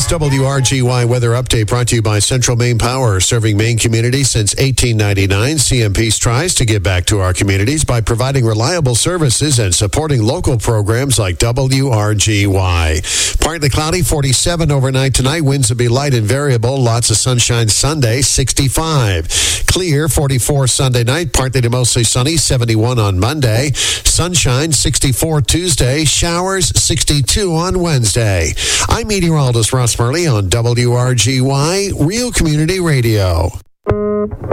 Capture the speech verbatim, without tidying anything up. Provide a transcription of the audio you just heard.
This W R G Y weather update brought to you by Central Maine Power, serving Maine communities since eighteen ninety-nine. C M P strives to give back to our communities by providing reliable services and supporting local programs like W R G Y. Partly cloudy, forty-seven overnight tonight. Winds will be light and variable. Lots of sunshine Sunday, sixty-five. Clear, forty-four Sunday night. Partly to mostly sunny, seventy-one on Monday. Sunshine, sixty-four Tuesday. Showers, sixty-two on Wednesday. I'm meteorologist Ross Murley on W R G Y, Real Community Radio.